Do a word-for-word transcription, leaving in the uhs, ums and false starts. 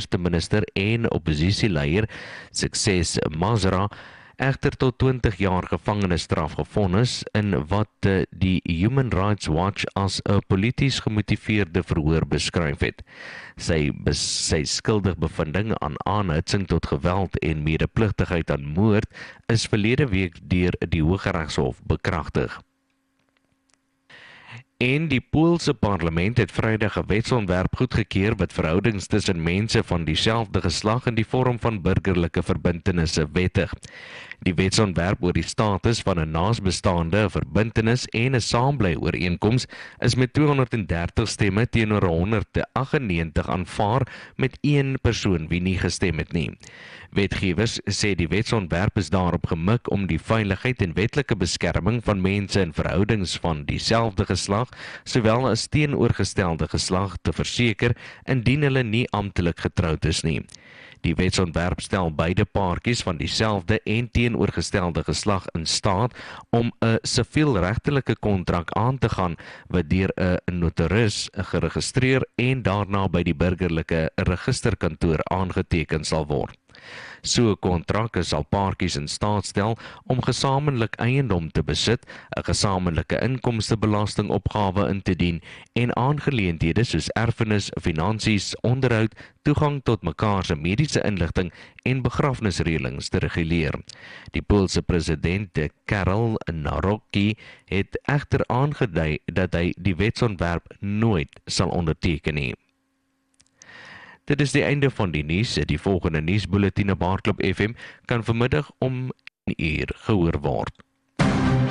eerste minister en oppositieleier Sukses Masra egter tot twintig jaar gevangenisstraf gevonnis in wat uh, die Human Rights Watch as 'n polities gemotiveerde verhoor beskryf het. Sy, sy skuldig bevinding aan aanhitsing tot geweld en medepligtigheid aan moord is verlede week deur die Hooggeregshof bekragtig. En die Poolse parlement het Vrydag 'n wetsontwerp goedgekeur wat verhoudings tussen mense van dieselfde geslag in die vorm van burgerlike verbintenisse wettig. Die wetsontwerp oor die status van 'n naasbestaande verbintenis en 'n saambly-ooreenkoms is met tweehonderddertig stemme teenoor honderdaggennegentig aanvaar met een persoon wie nie gestem het nie. Wetgewers sê die wetsontwerp is daarop gemik om die veiligheid en wetlike beskerming van mense in verhoudings van dieselfde geslag, sowel as teenoorgestelde geslag te verseker indien hulle nie amptelik getroud is nie. Die wetsontwerp stel beide paartjies van dieselfde en teenoorgestelde geslag in staat om 'n sivielregtelike kontrak aan te gaan wat deur 'n notaris geregistreer en daarna by die burgerlike registerkantoor aangeteken sal word. So 'n kontrak sal paartjies in staat stel om gesamenlik eiendom te besit, 'n gesamentlike inkomstebelastingopgawe in te dien en aangeleenthede soos erfenis, finansies, onderhoud, toegang tot mekaar se mediese inligting en begrafnisreëlings te reguleer. Die Poolse president Karol Nawrocki het egter aangedui dat hy die wetsontwerp nooit sal onderteken nie. Dit is die einde van die nuus. Die volgende nuusbulletin op Hardklop F M kan vanmiddag om een uur gehoor word.